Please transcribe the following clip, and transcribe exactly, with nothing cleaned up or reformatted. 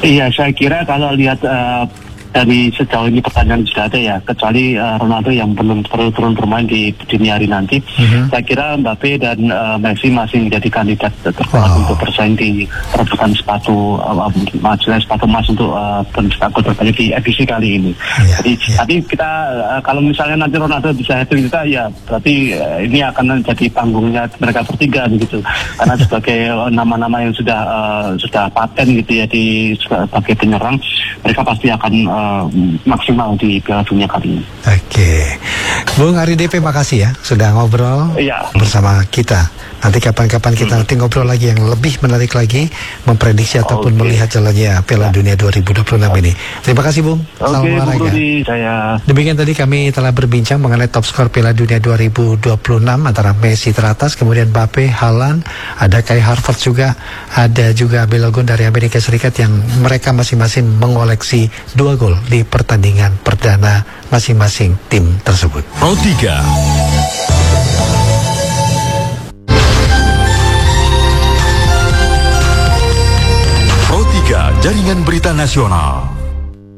Iya, saya kira kalau lihat uh, dari sejauh ini pertandingan sudah ada ya, kecuali uh, Ronaldo yang belum perlu turun bermain di dini hari nanti. Mm-hmm. Saya kira Mbappe dan uh, Messi masih menjadi kandidat terkuat wow. untuk bersaing di perebutan sepatu uh, majulah sepatu emas untuk uh, pencetak gol terbanyak di edisi kali ini. Yeah, Jadi, yeah. tapi kita uh, kalau misalnya nanti Ronaldo bisa hat-trick kita, ya berarti uh, ini akan menjadi panggungnya mereka bertiga begitu. Karena sebagai uh, nama-nama yang sudah uh, sudah paten gitu ya di sebagai penyerang, mereka pasti akan uh, Uh, maksimal di Piala Dunia kali ini. Oke, okay. Bung Ari D P, makasih ya sudah ngobrol iya. bersama kita. Nanti kapan-kapan kita hmm. nanti ngobrol lagi yang lebih menarik lagi, memprediksi okay. ataupun melihat jalannya Piala Dunia dua ribu dua puluh enam ini. Terima kasih Bung. Salam olahraga. Okay, saya. Demikian tadi kami telah berbincang mengenai top skor Piala Dunia dua ribu dua puluh enam antara Messi teratas, kemudian Mbappe, Haaland, ada Kai Havertz juga, ada juga Balogun dari Amerika Serikat yang mereka masing-masing mengoleksi dua gol di pertandingan perdana masing-masing tim tersebut. Pro tiga Pro tiga Jaringan Berita Nasional.